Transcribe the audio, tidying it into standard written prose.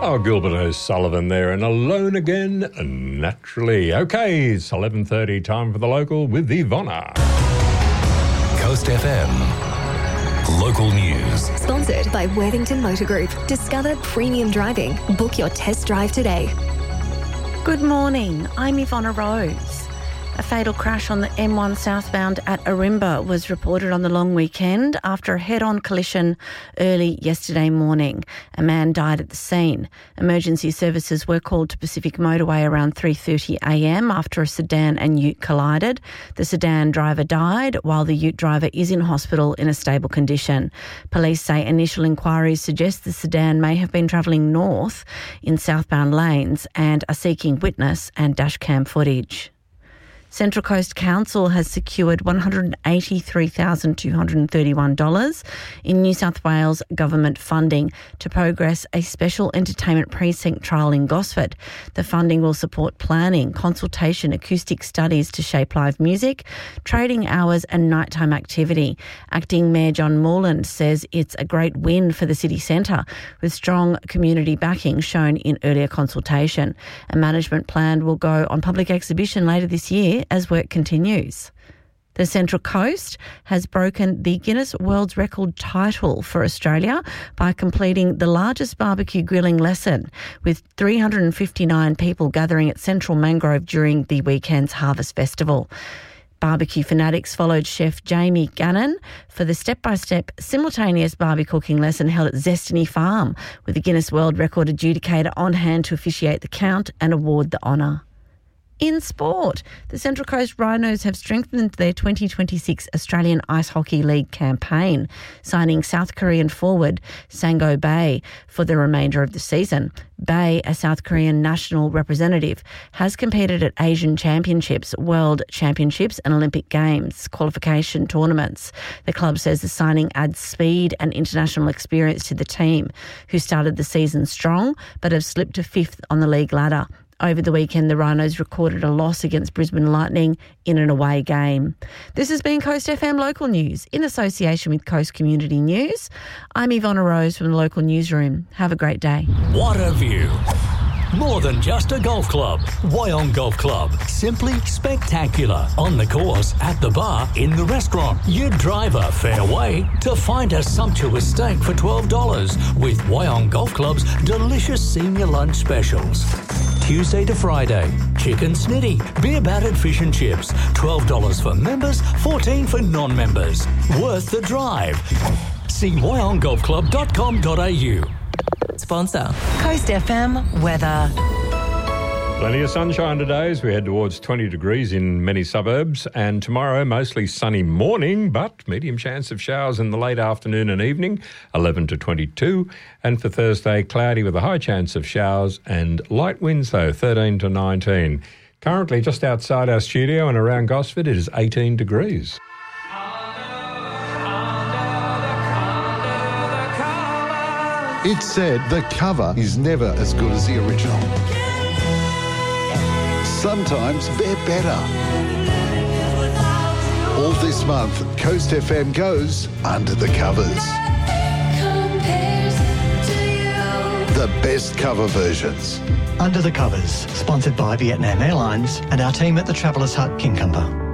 Oh, Gilbert O'Sullivan there, and Alone Again, naturally. Okay, it's 11:30, time for the local with Ivonna. Coast FM. Local news. Sponsored by Worthington Motor Group. Discover premium driving. Book your test drive today. Good morning, I'm Ivonna Rose. A fatal crash on the M1 southbound at Arimba was reported on the long weekend after a head-on collision early yesterday morning. A man died at the scene. Emergency services were called to Pacific Motorway around 3:30 a.m. after a sedan and ute collided. The sedan driver died while the ute driver is in hospital in a stable condition. Police say initial inquiries suggest the sedan may have been travelling north in southbound lanes and are seeking witness and dashcam footage. Central Coast Council has secured $183,231 in New South Wales government funding to progress a special entertainment precinct trial in Gosford. The funding will support planning, consultation, acoustic studies to shape live music, trading hours and nighttime activity. Acting Mayor John Moreland says it's a great win for the city centre, with strong community backing shown in earlier consultation. A management plan will go on public exhibition later this year as work continues. The Central Coast has broken the Guinness World Record title for Australia by completing the largest barbecue grilling lesson, with 359 people gathering at Central Mangrove during the weekend's Harvest Festival. Barbecue fanatics followed chef Jamie Gannon for the step-by-step simultaneous barbie cooking lesson held at Zestiny Farm, with the Guinness World Record adjudicator on hand to officiate the count and award the honour. In sport, the Central Coast Rhinos have strengthened their 2026 Australian Ice Hockey League campaign, signing South Korean forward Sango Bae for the remainder of the season. Bae, a South Korean national representative, has competed at Asian Championships, World Championships and Olympic Games qualification tournaments. The club says the signing adds speed and international experience to the team, who started the season strong but have slipped to fifth on the league ladder. Over the weekend, the Rhinos recorded a loss against Brisbane Lightning in an away game. This has been Coast FM Local News in association with Coast Community News. I'm Ivonna Rose from the local newsroom. Have a great day. What a view. More than just a golf club. Wyong Golf Club. Simply spectacular. On the course, at the bar, in the restaurant. You drive a fair way to find a sumptuous steak for $12 with Wyong Golf Club's delicious senior lunch specials. Tuesday to Friday, chicken snitty, beer battered fish and chips. $12 for members, $14 for non-members. Worth the drive. See wyonggolfclub.com.au. Sponsor Coast FM weather. Plenty of sunshine today as we head towards 20 degrees in many suburbs, and tomorrow mostly sunny morning but medium chance of showers in the late afternoon and evening, 11 to 22, and for Thursday cloudy with a high chance of showers and light winds though, 13 to 19. Currently just outside our studio and around Gosford it is 18 degrees. It's said the cover is never as good as the original. Sometimes they're better. All this month, Coast FM goes under the covers. The best cover versions. Under the Covers, sponsored by Vietnam Airlines and our team at the Travellers Hut, Kincumber.